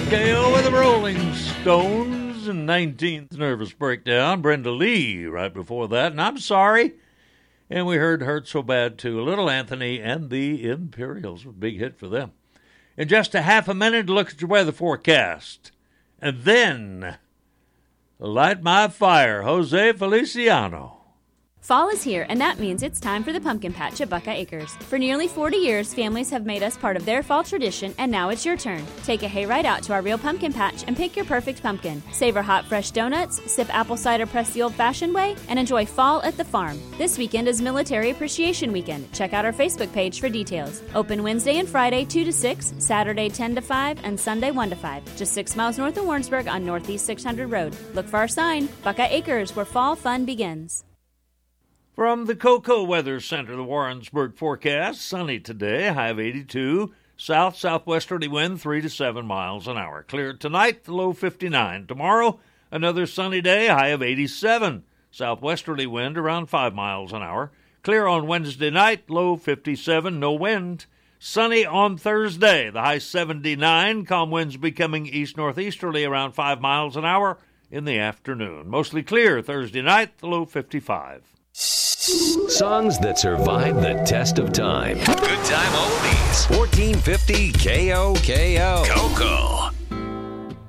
KO with the Rolling Stones and 19th Nervous Breakdown. Brenda Lee right before that. And I'm sorry. And we heard Hurt So Bad too. Little Anthony and the Imperials. A big hit for them. In just a half a minute, look at your weather forecast. And then, Light My Fire, Jose Feliciano. Fall is here, and that means it's time for the pumpkin patch at Buckeye Acres. For nearly 40 years, families have made us part of their fall tradition, and now it's your turn. Take a hayride out to our real pumpkin patch and pick your perfect pumpkin. Savor hot, fresh donuts, sip apple cider pressed the old-fashioned way, and enjoy fall at the farm. This weekend is Military Appreciation Weekend. Check out our Facebook page for details. Open Wednesday and Friday 2 to 6, Saturday 10 to 5, and Sunday 1 to 5. Just 6 miles north of Warrensburg on Northeast 600 Road. Look for our sign, Buckeye Acres, where fall fun begins. From the Cocoa Weather Center, the Warrensburg forecast, sunny today, high of 82, southwesterly wind 3 to 7 miles an hour. Clear tonight, the low 59. Tomorrow, another sunny day, high of 87, southwesterly wind around 5 miles an hour. Clear on Wednesday night, low 57, no wind. Sunny on Thursday, the high 79, calm winds becoming east-northeasterly around 5 miles an hour in the afternoon. Mostly clear Thursday night, the low 55. Songs that survive the test of time. Good time oldies. 1450 KOKO. Coco.